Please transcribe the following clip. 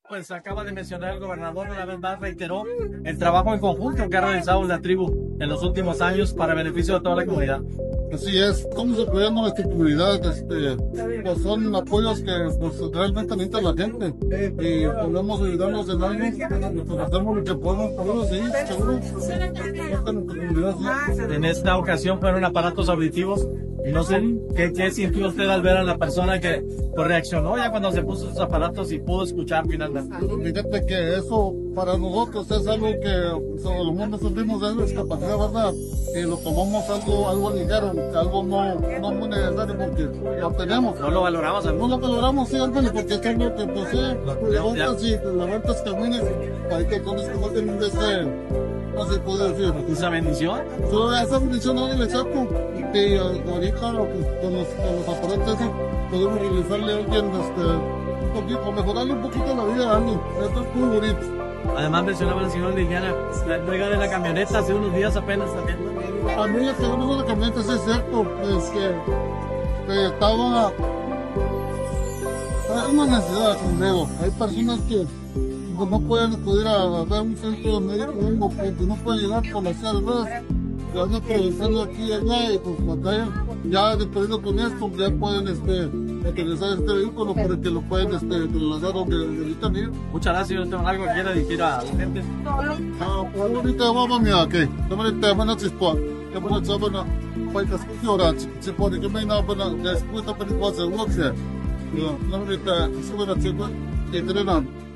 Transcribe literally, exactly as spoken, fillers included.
Pues acaba de mencionar el gobernador, una vez más reiteró el trabajo en conjunto que ha realizado la tribu en los últimos años para beneficio de toda la comunidad. Así es, estamos apoyando a nuestra comunidad, este, pues son apoyos que pues, realmente necesita la gente y podemos ayudarnos en algo, pues hacemos lo que podemos, podemos sí, seguro, nuestra comunidad, sí. En esta ocasión fueron aparatos auditivos. No sé qué, qué sintió usted al ver a la persona que pues, reaccionó ya cuando se puso esos aparatos y pudo escuchar finalmente. Fíjate que eso para nosotros es algo que sobre los mundos sufrimos de discapacidad, ¿verdad? Y lo tomamos algo, algo ligero, algo no, no muy necesario porque lo tenemos. No lo valoramos, No lo valoramos, sí, Antonio, porque es algo que pues sí, levantas y te levantas, caminas, para que con esto no tienen este, no se puede decir. ¿Esa bendición? Solo esa bendición no le saco. Y ahorita con los, con los aparatos podemos realizarle a alguien este, un poquito, mejorarle un poquito la vida a alguien. Esto es muy bonito. Además mencionaba la señora Liliana la entrega de la camioneta hace unos días apenas también. A mí la que de la camioneta sí es cierto, es que, que estaba, hay una necesidad, conmigo. Hay personas que pues, no pueden acudir a ver un centro médico, porque no pueden llegar por las cerdas. Ya ando atravesando aquí y allá y pues acá ya dependiendo con esto ya pueden este utilizar este vehículo para que lo pueden este trasladar donde necesitan ir. Muchas gracias, yo tengo algo que quiera decir a la gente. Ah, pues ahorita vamos mira aquí. También te van a chispar. Que van a chavar na paika skora, se pode que me na bana da escuta para quase o que. No, não me está, se vai na chispar, que treina.